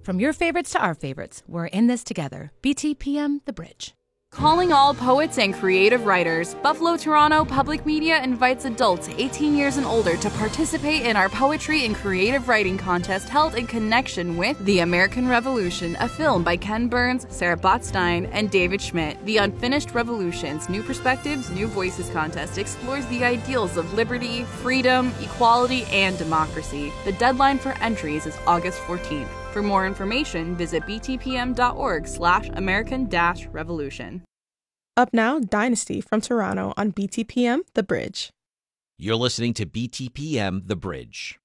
From your favorites to our favorites, we're in this together. BTPM The Bridge. Calling all poets and creative writers, Buffalo Toronto Public Media invites adults 18 years and older to participate in our poetry and creative writing contest held in connection with The American Revolution, a film by Ken Burns, Sarah Botstein, and David Schmidt. The Unfinished Revolutions, New Perspectives, New Voices contest explores the ideals of liberty, freedom, equality, and democracy. The deadline for entries is August 14th. For more information, visit btpm.org/American-Revolution. Up now, Dynasty from Toronto on BTPM The Bridge. You're listening to BTPM The Bridge.